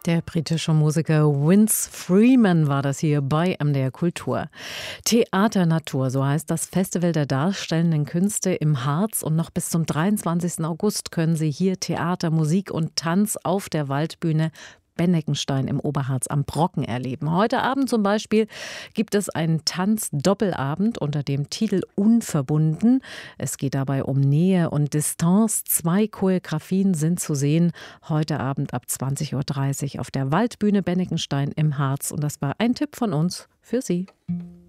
Der britische Musiker Vince Freeman war das hier bei MDR Kultur. Theater Natur, so heißt das Festival der darstellenden Künste im Harz. Und noch bis zum 23. August können Sie hier Theater, Musik und Tanz auf der Waldbühne Benneckenstein im Oberharz am Brocken erleben. Heute Abend zum Beispiel gibt es einen Tanz-Doppelabend unter dem Titel Unverbunden. Es geht dabei um Nähe und Distanz. 2 Choreografien sind zu sehen. Heute Abend ab 20:30 Uhr auf der Waldbühne Benneckenstein im Harz. Und das war ein Tipp von uns für Sie.